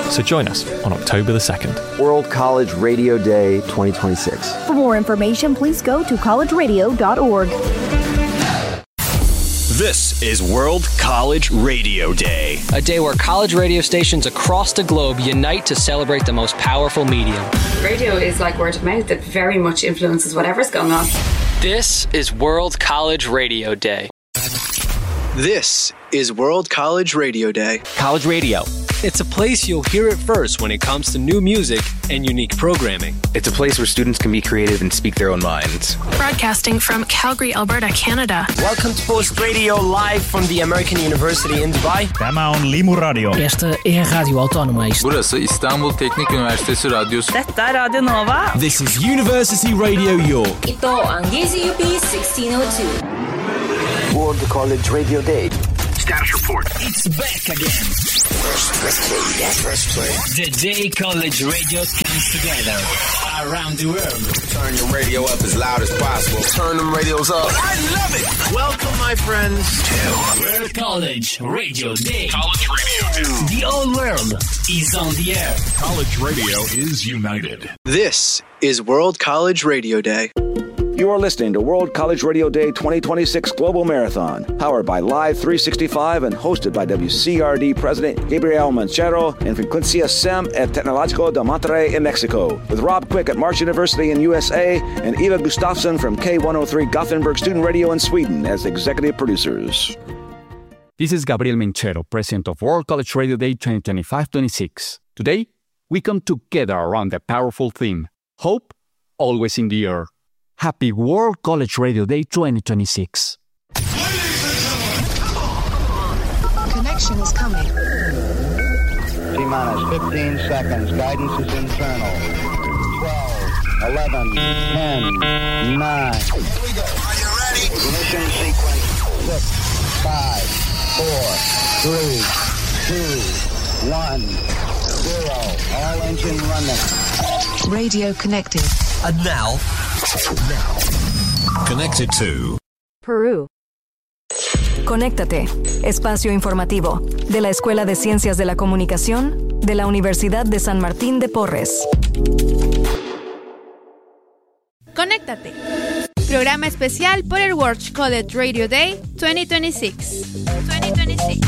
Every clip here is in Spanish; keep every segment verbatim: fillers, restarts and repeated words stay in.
So join us on October the second. World College Radio Day twenty twenty-six. For more information, please go to college radio dot org. This is World College Radio Day. A day where college radio stations across the globe unite to celebrate the most powerful medium. Radio is like word of mouth that very much influences whatever's going on. This is World College Radio Day. This is World College Radio Day. College Radio. It's a place you'll hear it first when it comes to new music and unique programming. It's a place where students can be creative and speak their own minds. Broadcasting from Calgary, Alberta, Canada. Welcome to Post Radio live from the American University in Dubai. Tämä on Limu Radio. Esta é a Rádio Autónoma. Burası İstanbul Teknik Üniversitesi Radyosu. Detta är Radio Nova. This is University Radio York. Ito ang D Z U P sixteen oh two. World College Radio Day. Status report. It's back again. Press, press play. Yeah, press play. The day college radio comes together around the world. Turn your radio up as loud as possible. Turn them radios up. I love it. Welcome, my friends, to World College Radio Day. College Radio Day. The whole world is on the air. College radio is united. This is World College Radio Day. You are listening to World College Radio Day twenty twenty-six Global Marathon, powered by Live three sixty-five and hosted by W C R D President Gabriel Manchero and Frecuencia SEM at Tecnológico de Monterrey in Mexico, with Rob Quick at March University in U S A and Eva Gustafsson from K one oh three Gothenburg Student Radio in Sweden as executive producers. This is Gabriel Manchero, President of World College Radio Day twenty twenty-five twenty-six. Today, we come together around the powerful theme, Hope, Always in the Air. Happy World College Radio Day twenty twenty-six. Connection is coming. T-minus fifteen seconds. Guidance is internal. twelve, eleven, ten, nine. Here we go. Are you ready? Ignition sequence. six, five, four, three, two, one, zero. All engine running. Radio connected. And now, now, connected to Peru. Conéctate, espacio informativo de la Escuela de Ciencias de la Comunicación de la Universidad de San Martín de Porres. Conéctate. Programa especial por el World College Radio Day twenty twenty-six. twenty twenty-six.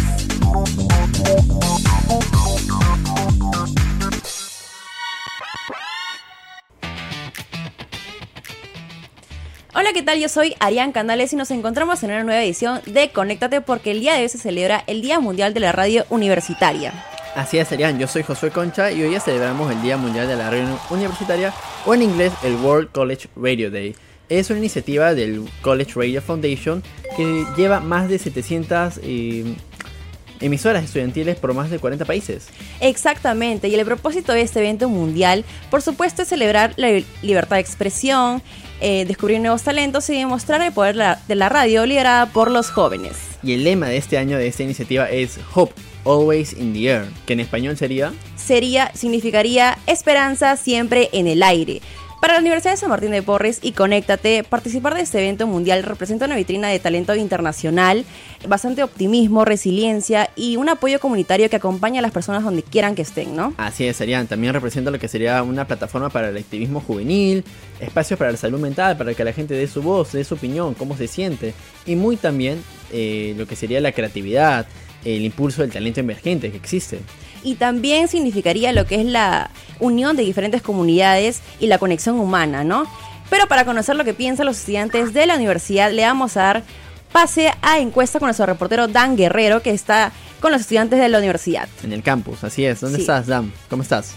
Hola, ¿qué tal? Yo soy Arián Canales y nos encontramos en una nueva edición de Conéctate, porque el día de hoy se celebra el Día Mundial de la Radio Universitaria. Así es, Arián, yo soy Josué Concha y hoy ya celebramos el Día Mundial de la Radio Universitaria, o en inglés el World College Radio Day. Es una iniciativa del College Radio Foundation que lleva más de setecientas eh, emisoras estudiantiles por más de cuarenta países. Exactamente, y el propósito de este evento mundial, por supuesto, es celebrar la libertad de expresión, eh, descubrir nuevos talentos y demostrar el poder de la radio liderada por los jóvenes. Y el lema de este año de esta iniciativa es Hope, Always in the Air, que en español sería... Sería, significaría esperanza siempre en el aire. Para la Universidad de San Martín de Porres y Conéctate, participar de este evento mundial representa una vitrina de talento internacional, bastante optimismo, resiliencia y un apoyo comunitario que acompaña a las personas donde quieran que estén, ¿no? Así es, Arián. También representa lo que sería una plataforma para el activismo juvenil, espacios para la salud mental, para que la gente dé su voz, dé su opinión, cómo se siente, y muy también eh, lo que sería la creatividad, el impulso del talento emergente que existe. Y también significaría lo que es la unión de diferentes comunidades y la conexión humana, ¿no? Pero para conocer lo que piensan los estudiantes de la universidad, le vamos a dar pase a encuesta con nuestro reportero Dan Guerrero, que está con los estudiantes de la universidad. En el campus, así es. ¿Dónde sí. estás, Dan? ¿Cómo estás?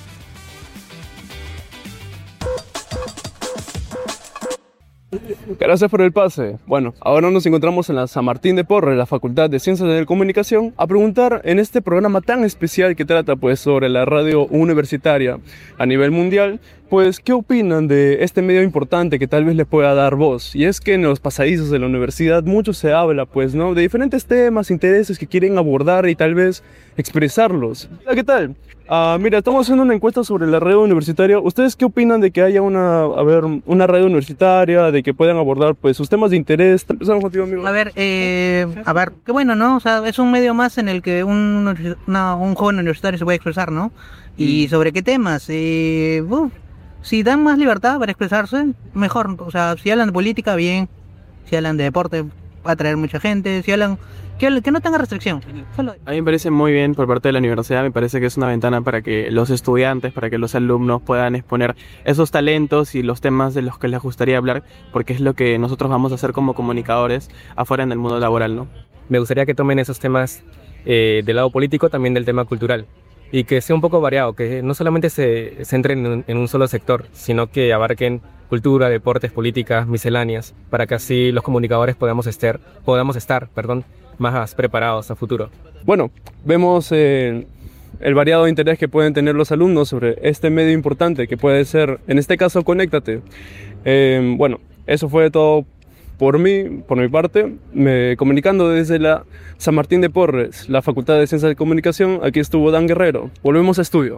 Gracias por el pase. Bueno, ahora nos encontramos en la San Martín de Porres, la Facultad de Ciencias de la Comunicación, a preguntar en este programa tan especial que trata pues sobre la radio universitaria a nivel mundial, pues, ¿qué opinan de este medio importante que tal vez le pueda dar voz? Y es que en los pasadizos de la universidad mucho se habla, pues, ¿no? De diferentes temas, intereses que quieren abordar y tal vez expresarlos. Hola, ¿qué tal? Uh, mira, estamos haciendo una encuesta sobre la radio universitaria. ¿Ustedes qué opinan de que haya una, a ver, una radio universitaria, de que puedan abordar, pues, sus temas de interés? Empezamos contigo, amigo. A ver, eh, a ver, qué bueno, ¿no? O sea, es un medio más en el que un, una, un joven universitario se puede expresar, ¿no? ¿Y sobre qué temas? Eh, uf, si dan más libertad para expresarse, mejor. O sea, si hablan de política, bien. Si hablan de deporte, va a atraer mucha gente. Si hablan... Que, que no tenga restricción. Solo... A mí me parece muy bien por parte de la universidad, me parece que es una ventana para que los estudiantes, para que los alumnos puedan exponer esos talentos y los temas de los que les gustaría hablar, porque es lo que nosotros vamos a hacer como comunicadores afuera en el mundo laboral, ¿no? Me gustaría que tomen esos temas eh, del lado político, también del tema cultural, y que sea un poco variado, que no solamente se centren en, en un solo sector, sino que abarquen cultura, deportes, políticas, misceláneas, para que así los comunicadores podamos estar, podamos estar, perdón, más preparados a futuro. Bueno, vemos eh, el variado interés que pueden tener los alumnos sobre este medio importante que puede ser, en este caso, Conéctate. Eh, bueno, eso fue todo por mí, por mi parte. Me, comunicando desde la San Martín de Porres, la Facultad de Ciencias de Comunicación, aquí estuvo Dan Guerrero. Volvemos a estudio.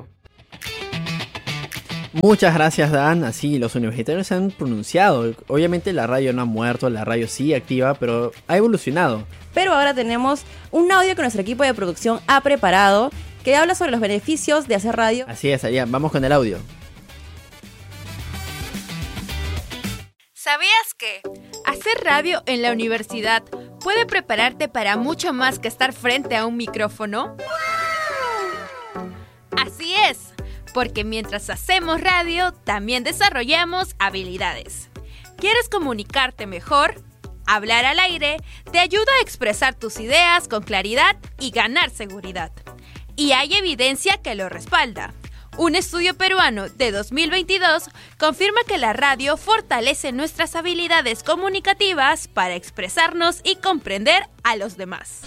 Muchas gracias, Dan. Así, los universitarios se han pronunciado. Obviamente la radio no ha muerto, la radio sigue activa, pero ha evolucionado. Pero ahora tenemos un audio que nuestro equipo de producción ha preparado, que habla sobre los beneficios de hacer radio. Así es, allá, vamos con el audio. ¿Sabías que hacer radio en la universidad puede prepararte para mucho más que estar frente a un micrófono? Así es, porque mientras hacemos radio, también desarrollamos habilidades. ¿Quieres comunicarte mejor? Hablar al aire te ayuda a expresar tus ideas con claridad y ganar seguridad. Y hay evidencia que lo respalda. Un estudio peruano de dos mil veintidós confirma que la radio fortalece nuestras habilidades comunicativas para expresarnos y comprender a los demás.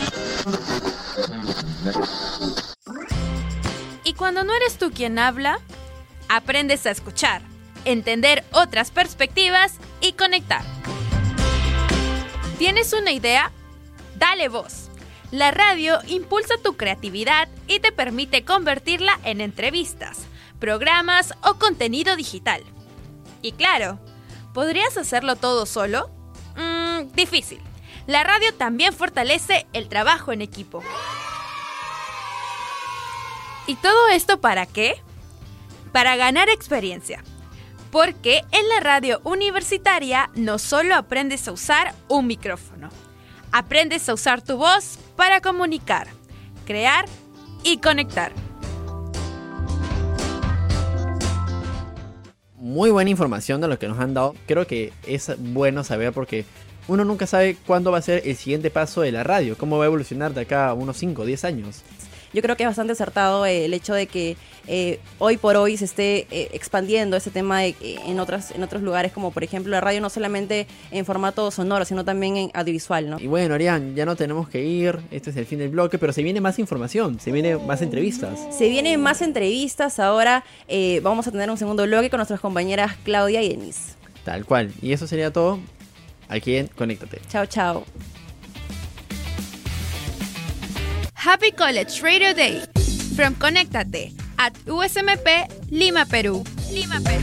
Y cuando no eres tú quien habla, aprendes a escuchar, entender otras perspectivas y conectar. ¿Tienes una idea? Dale voz. La radio impulsa tu creatividad y te permite convertirla en entrevistas, programas o contenido digital. Y claro, ¿podrías hacerlo todo solo? Mmm, difícil. La radio también fortalece el trabajo en equipo. ¿Y todo esto para qué? Para ganar experiencia. Porque en la radio universitaria no solo aprendes a usar un micrófono, aprendes a usar tu voz para comunicar, crear y conectar. Muy buena información de lo que nos han dado. Creo que es bueno saber porque uno nunca sabe cuándo va a ser el siguiente paso de la radio, cómo va a evolucionar de acá a unos cinco o diez años. Yo creo que es bastante acertado eh, el hecho de que eh, hoy por hoy se esté eh, expandiendo ese tema de, eh, en, otras, en otros lugares, como por ejemplo la radio no solamente en formato sonoro, sino también en audiovisual, ¿no? Y bueno, Arián, ya no tenemos que ir, este es el fin del bloque, pero se viene más información, se viene más entrevistas. Se vienen más entrevistas, ahora eh, vamos a tener un segundo bloque con nuestras compañeras Claudia y Denise. Tal cual, y eso sería todo aquí en Conéctate. Chao, chao. Happy College Radio Day from Conéctate at U S M P Lima, Perú. Lima, Perú.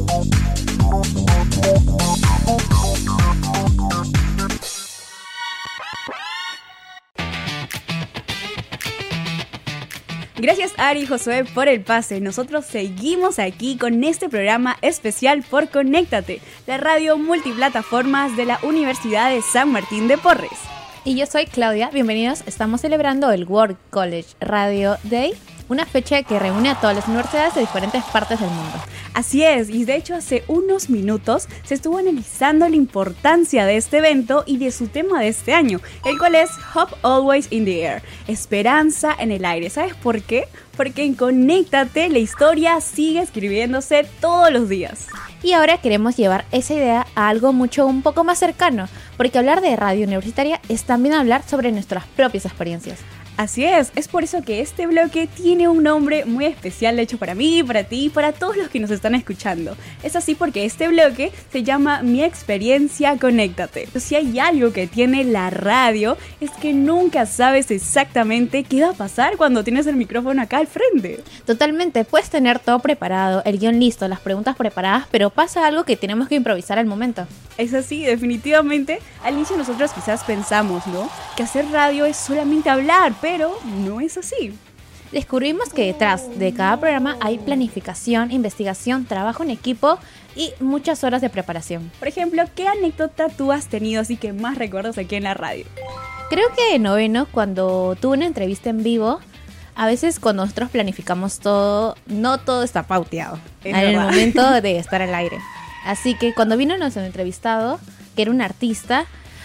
Gracias Ari y Josué por el pase. Nosotros seguimos aquí con este programa especial por Conéctate, la radio multiplataformas de la Universidad de San Martín de Porres. Y yo soy Claudia, bienvenidos. Estamos celebrando el World College Radio Day, una fecha que reúne a todas las universidades de diferentes partes del mundo. Así es, y de hecho hace unos minutos se estuvo analizando la importancia de este evento y de su tema de este año, el cual es Hope Always in the Air, esperanza en el aire. ¿Sabes por qué? Porque en Conéctate la historia sigue escribiéndose todos los días. Y ahora queremos llevar esa idea a algo mucho un poco más cercano, porque hablar de radio universitaria es también hablar sobre nuestras propias experiencias. Así es, es por eso que este bloque tiene un nombre muy especial hecho para mí, para ti y para todos los que nos están escuchando. Es así porque este bloque se llama Mi Experiencia Conéctate. Si hay algo que tiene la radio es que nunca sabes exactamente qué va a pasar cuando tienes el micrófono acá al frente. Totalmente, puedes tener todo preparado, el guión listo, las preguntas preparadas, pero pasa algo que tenemos que improvisar al momento. Es así, definitivamente. Al inicio nosotros quizás pensamos, ¿no?, que hacer radio es solamente hablar, pero no es así. Descubrimos que detrás de cada programa hay planificación, investigación, trabajo en equipo y muchas horas de preparación. Por ejemplo, ¿qué anécdota tú has tenido así que más recuerdas aquí en la radio? Creo que en noveno, cuando tuve una entrevista en vivo, a veces cuando nosotros planificamos todo, no todo está pauteado Es en el verdad. momento de estar al aire. Así que cuando vino nuestro entrevistado, que era un artista,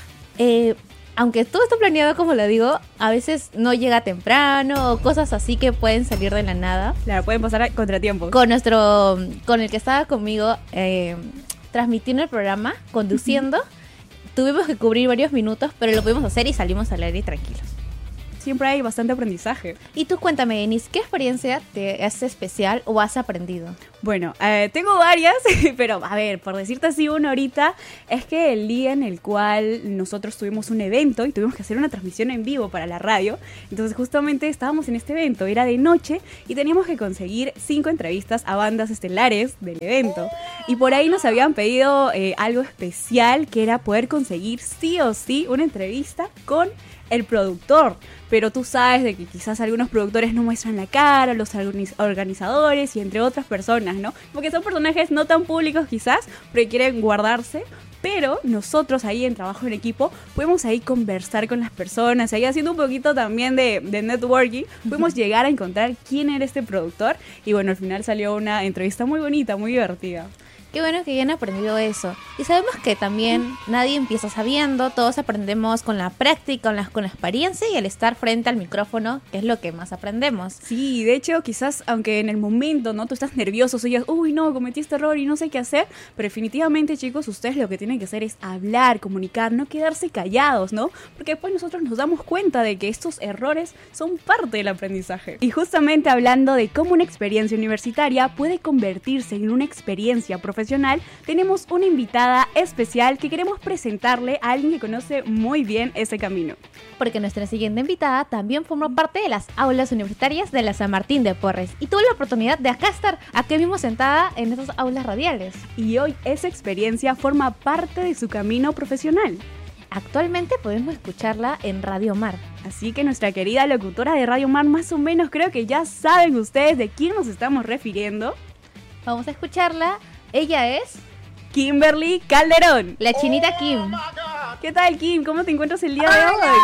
eh, aunque todo está planeado, como lo digo, a veces no llega temprano o cosas así que pueden salir de la nada. Claro, pueden pasar a contratiempos. Con nuestro, con el que estaba conmigo eh, transmitiendo el programa, conduciendo, tuvimos que cubrir varios minutos, pero lo pudimos hacer y salimos al aire tranquilos. Siempre hay bastante aprendizaje. Y tú cuéntame, Denise, ¿qué experiencia te hace especial o has aprendido? Bueno, eh, tengo varias, pero a ver, por decirte así una ahorita, es que el día en el cual nosotros tuvimos un evento y tuvimos que hacer una transmisión en vivo para la radio, entonces justamente estábamos en este evento, era de noche y teníamos que conseguir cinco entrevistas a bandas estelares del evento. Y por ahí nos habían pedido eh, algo especial, que era poder conseguir sí o sí una entrevista con el productor, pero tú sabes de que quizás algunos productores no muestran la cara, los organizadores y entre otras personas, ¿no? Porque son personajes no tan públicos quizás, pero que quieren guardarse. Pero nosotros ahí en trabajo en equipo podemos ahí conversar con las personas, ahí haciendo un poquito también de, de networking, pudimos llegar a encontrar quién era este productor y bueno, al final salió una entrevista muy bonita, muy divertida. Qué bueno que hayan aprendido eso. Y sabemos que también nadie empieza sabiendo, todos aprendemos con la práctica, con la, con la experiencia y el estar frente al micrófono, que es lo que más aprendemos. Sí, de hecho, quizás, aunque en el momento, ¿no?, tú estás nervioso, o digas, uy, no, cometí este error y no sé qué hacer, pero definitivamente, chicos, ustedes lo que tienen que hacer es hablar, comunicar, no quedarse callados, ¿no? Porque después nosotros nos damos cuenta de que estos errores son parte del aprendizaje. Y justamente hablando de cómo una experiencia universitaria puede convertirse en una experiencia profesional, tenemos una invitada especial que queremos presentarle a alguien que conoce muy bien ese camino. Porque nuestra siguiente invitada también formó parte de las aulas universitarias de la San Martín de Porres y tuvo la oportunidad de acá estar, aquí mismo sentada en esas aulas radiales. Y hoy esa experiencia forma parte de su camino profesional. Actualmente podemos escucharla en Radio Mar. Así que nuestra querida locutora de Radio Mar, más o menos creo que ya saben ustedes de quién nos estamos refiriendo. Vamos a escucharla. Ella es Kimberly Calderón, la chinita Kim. ¿Qué tal, Kim? ¿Cómo te encuentras el día de hoy?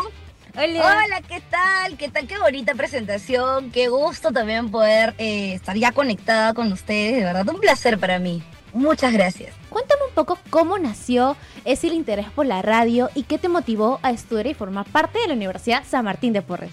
Hola. Hola, ¿qué tal? ¿Qué tal? Qué bonita presentación. Qué gusto también poder eh, estar ya conectada con ustedes. De verdad, un placer para mí. Muchas gracias. Cuéntame un poco cómo nació ese interés por la radio y qué te motivó a estudiar y formar parte de la Universidad San Martín de Porres.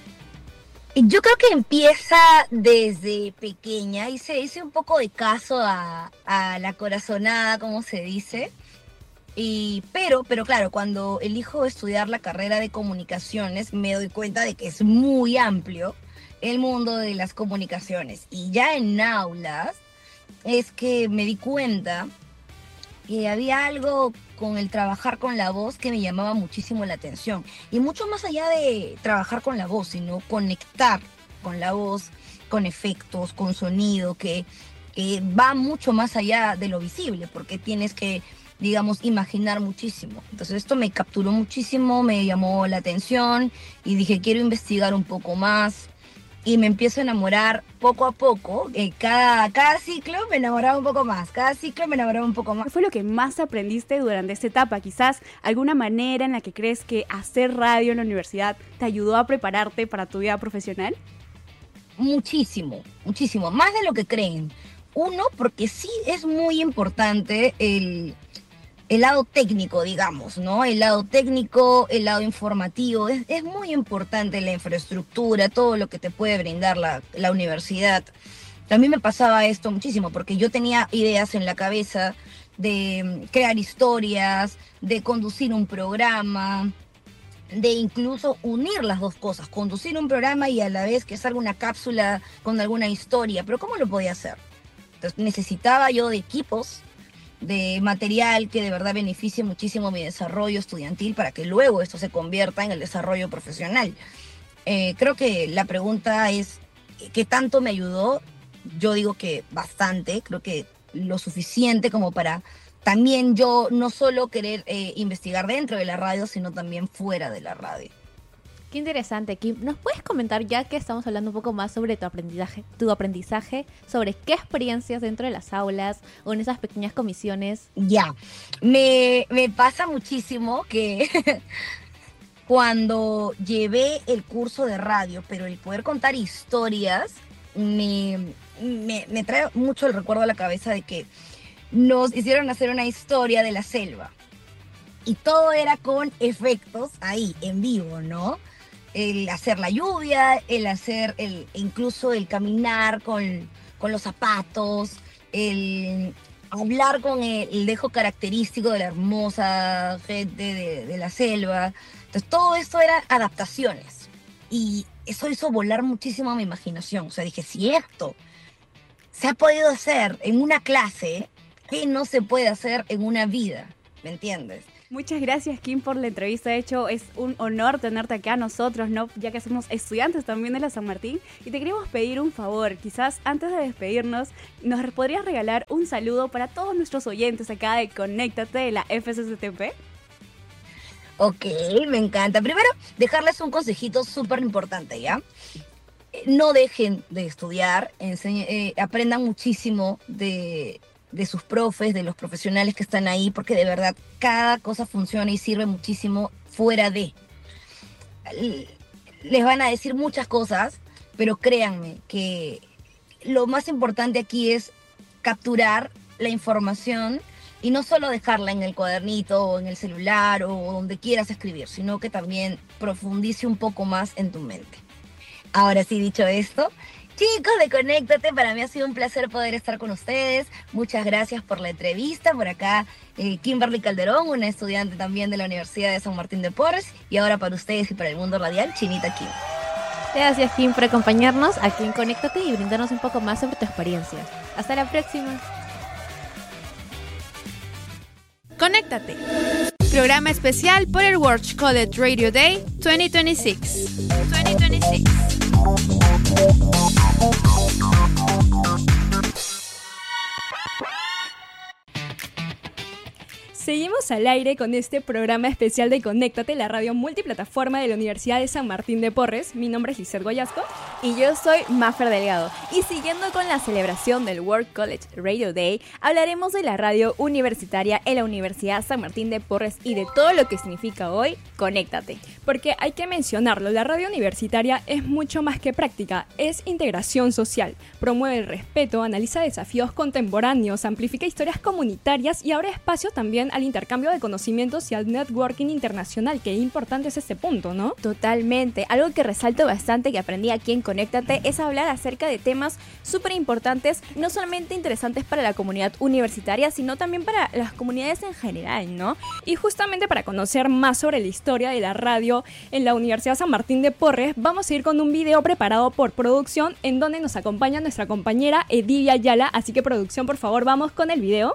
Yo creo que empieza desde pequeña. Hice, hice un poco de caso a, a la corazonada, como se dice. Y, pero, pero claro, cuando elijo estudiar la carrera de comunicaciones, me doy cuenta de que es muy amplio el mundo de las comunicaciones. Y ya en aulas es que me di cuenta que había algo con el trabajar con la voz que me llamaba muchísimo la atención. Y mucho más allá de trabajar con la voz, sino conectar con la voz, con efectos, con sonido, que, que va mucho más allá de lo visible, porque tienes que, digamos, imaginar muchísimo. Entonces esto me capturó muchísimo, me llamó la atención y dije, quiero investigar un poco más. Y me empiezo a enamorar poco a poco. Eh, cada, cada ciclo me enamoraba un poco más. Cada ciclo me enamoraba un poco más. ¿Qué fue lo que más aprendiste durante esta etapa? Quizás alguna manera en la que crees que hacer radio en la universidad te ayudó a prepararte para tu vida profesional. Muchísimo, muchísimo. Más de lo que creen. Uno, porque sí es muy importante el... el lado técnico, digamos, ¿no? El lado técnico, el lado informativo, es, es muy importante la infraestructura, todo lo que te puede brindar la, la universidad. A mí me pasaba esto muchísimo, porque yo tenía ideas en la cabeza de crear historias, de conducir un programa, de incluso unir las dos cosas, conducir un programa y a la vez que salga una cápsula con alguna historia, pero ¿cómo lo podía hacer? Entonces necesitaba yo de equipos, de material que de verdad beneficie muchísimo mi desarrollo estudiantil para que luego esto se convierta en el desarrollo profesional. Eh, creo que la pregunta es, ¿qué tanto me ayudó? Yo digo que bastante, creo que lo suficiente como para también yo no solo querer eh, investigar dentro de la radio, sino también fuera de la radio. Qué interesante, Kim. ¿Nos puedes comentar, ya que estamos hablando un poco más sobre tu aprendizaje, tu aprendizaje, sobre qué experiencias dentro de las aulas o en esas pequeñas comisiones? Ya, me, me pasa muchísimo que cuando llevé el curso de radio, pero el poder contar historias, me, me, me trae mucho el recuerdo a la cabeza de que nos hicieron hacer una historia de la selva. Y todo era con efectos ahí, en vivo, ¿no? El hacer la lluvia, el hacer, el, incluso el caminar con, con los zapatos, el hablar con el, el dejo característico de la hermosa gente de, de la selva. Entonces todo esto era adaptaciones. Y eso hizo volar muchísimo a mi imaginación. O sea, dije, si esto se ha podido hacer en una clase, ¿qué no se puede hacer en una vida? ¿Me entiendes? Muchas gracias, Kim, por la entrevista. De hecho, es un honor tenerte acá a nosotros, ¿no? Ya que somos estudiantes también de la San Martín. Y te queríamos pedir un favor. Quizás antes de despedirnos, ¿nos podrías regalar un saludo para todos nuestros oyentes acá de Conéctate de la F S S T P? Ok, me encanta. Primero, dejarles un consejito súper importante, ¿ya? No dejen de estudiar, enseñe, eh, aprendan muchísimo de... de sus profes, de los profesionales que están ahí, porque de verdad cada cosa funciona y sirve muchísimo fuera de. Les van a decir muchas cosas, pero créanme que lo más importante aquí es capturar la información y no solo dejarla en el cuadernito o en el celular o donde quieras escribir, sino que también profundice un poco más en tu mente. Ahora sí, dicho esto, chicos de Conéctate, para mí ha sido un placer poder estar con ustedes. Muchas gracias por la entrevista. Por acá, eh, Kimberly Calderón, una estudiante también de la Universidad de San Martín de Porres. Y ahora para ustedes y para el mundo radial, Chinita Kim. Gracias, Kim, por acompañarnos aquí en Conéctate y brindarnos un poco más sobre tu experiencia. Hasta la próxima. Conéctate. Programa especial por el World College Radio Day veinte veintiséis. veinte veintiséis. Seguimos al aire con este programa especial de Conéctate, la radio multiplataforma de la Universidad de San Martín de Porres. Mi nombre es Lizeth Goyasco. Y yo soy Mafer Delgado. Y siguiendo con la celebración del World College Radio Day, hablaremos de la radio universitaria en la Universidad San Martín de Porres y de todo lo que significa hoy Conéctate. Porque hay que mencionarlo, la radio universitaria es mucho más que práctica, es integración social, promueve el respeto, analiza desafíos contemporáneos, amplifica historias comunitarias y abre espacio también al intercambio de conocimientos y al networking internacional. Qué importante es este punto, ¿no? Totalmente. Algo que resalto bastante que aprendí aquí en Conéctate es hablar acerca de temas súper importantes, no solamente interesantes para la comunidad universitaria, sino también para las comunidades en general, ¿no? Y justamente para conocer más sobre la historia de la radio en la Universidad San Martín de Porres, vamos a ir con un video preparado por producción en donde nos acompaña nuestra compañera Edivia Ayala. Así que, producción, por favor, vamos con el video.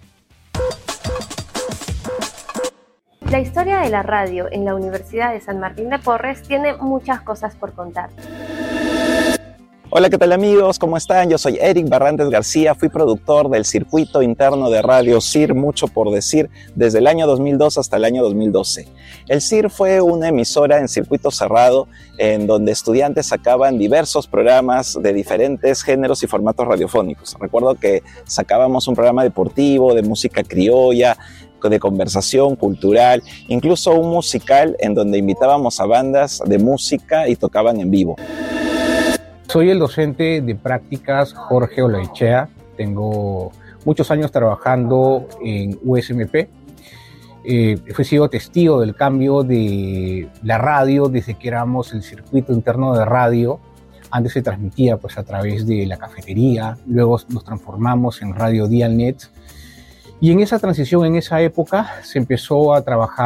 La historia de la radio en la Universidad de San Martín de Porres tiene muchas cosas por contar. Hola, ¿qué tal amigos? ¿Cómo están? Yo soy Eric Barrantes García, fui productor del circuito interno de radio C I R, mucho por decir, desde el año dos mil dos hasta el año dos mil doce. El C I R fue una emisora en circuito cerrado en donde estudiantes sacaban diversos programas de diferentes géneros y formatos radiofónicos. Recuerdo que sacábamos un programa deportivo, de música criolla, de conversación cultural, incluso un musical en donde invitábamos a bandas de música y tocaban en vivo. Soy el docente de prácticas Jorge Olaechea. Tengo muchos años trabajando en U S M P. Eh, he sido testigo del cambio de la radio desde que éramos el circuito interno de radio. Antes se transmitía pues, a través de la cafetería, luego nos transformamos en Radio Dialnet. Y en esa transición, en esa época, se empezó a trabajar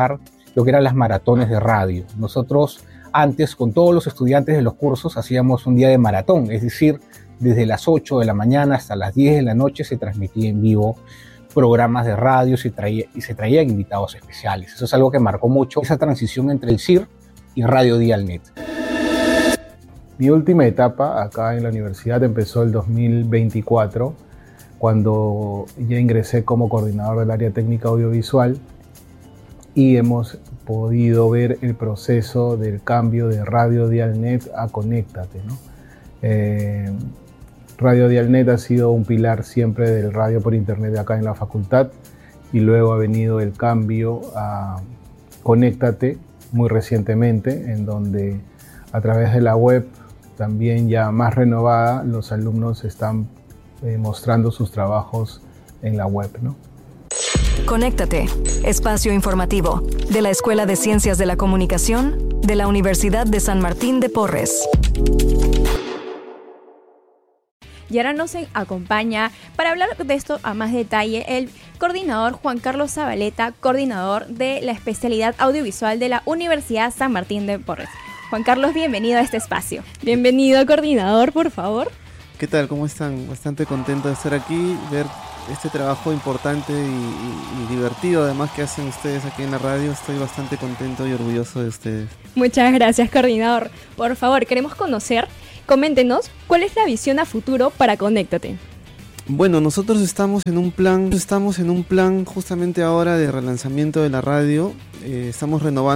lo que eran las maratones de radio. Nosotros antes, con todos los estudiantes de los cursos, hacíamos un día de maratón, es decir, desde las ocho de la mañana hasta las diez de la noche se transmitía en vivo programas de radio se traía, y se traían invitados especiales. Eso es algo que marcó mucho esa transición entre el S I R y Radio Dialnet. Mi última etapa acá en la universidad empezó el dos mil veinticuatro, cuando ya ingresé como coordinador del área técnica audiovisual y hemos podido ver el proceso del cambio de Radio Dialnet a Conéctate, ¿no? Eh, Radio Dialnet ha sido un pilar siempre del radio por internet acá en la facultad y luego ha venido el cambio a Conéctate muy recientemente, en donde a través de la web también ya más renovada los alumnos están eh, mostrando sus trabajos en la web, ¿no? Conéctate, espacio informativo de la Escuela de Ciencias de la Comunicación de la Universidad de San Martín de Porres. Y ahora nos acompaña para hablar de esto a más detalle el coordinador Juan Carlos Zabaleta, coordinador de la especialidad audiovisual de la Universidad San Martín de Porres. Juan Carlos, bienvenido a este espacio. Bienvenido, coordinador, por favor. ¿Qué tal? ¿Cómo están? Bastante contento de estar aquí, ver este trabajo importante y, y, y divertido además que hacen ustedes aquí en la radio. Estoy bastante contento y orgulloso de ustedes. Muchas gracias, coordinador. Por favor, queremos conocer, coméntenos, ¿cuál es la visión a futuro para Conéctate? Bueno, nosotros estamos en un plan, estamos en un plan justamente ahora de relanzamiento de la radio. Eh, estamos renovando